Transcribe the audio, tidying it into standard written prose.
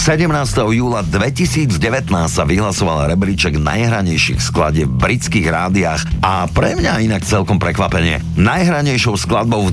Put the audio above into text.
17. júla 2019 sa vyhlasoval rebríček najhranejších skladieb v britských rádiách a pre mňa inak celkom prekvapenie. Najhranejšou skladbou v